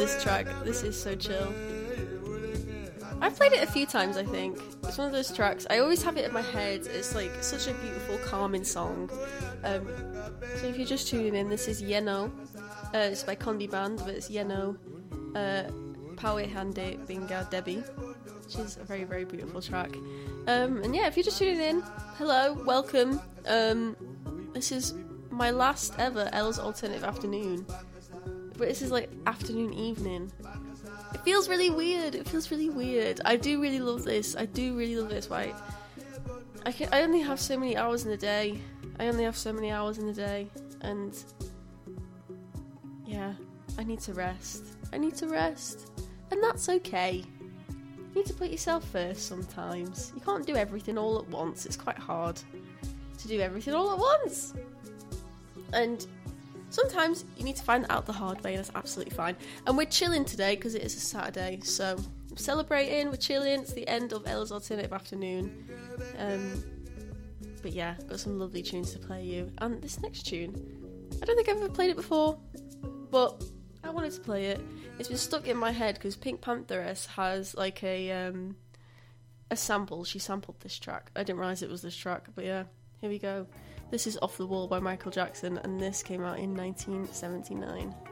this track. This is so chill. I've played it a few times, I think. It's one of those tracks. I always have it in my head. It's like such a beautiful, calming song. So if you're just tuning in, this is Yeno. It's by Condi Band, but it's Yeno. Pawe Hande Binga Debbie, which is a very, very beautiful track. And yeah, if you're just tuning in, hello, welcome. This is my last ever Elle's Alternative Afternoon. But this is like afternoon, evening. It feels really weird. I do really love this. Right? I only have so many hours in the day. And yeah, I need to rest. And that's okay. You need to put yourself first sometimes. You can't do everything all at once. It's quite hard to do everything all at once. And sometimes you need to find out the hard way, and that's absolutely fine. And we're chilling today because it is a Saturday, so we're celebrating, we're chilling. It's the end of Ella's Alternative Afternoon. But yeah, got some lovely tunes to play you. And this next tune, I don't think I've ever played it before, but I wanted to play it. It's been stuck in my head because Pink Pantheress has like a sample. She sampled this track. I didn't realise it was this track, but yeah, here we go. This is Off the Wall by Michael Jackson, and this came out in 1979.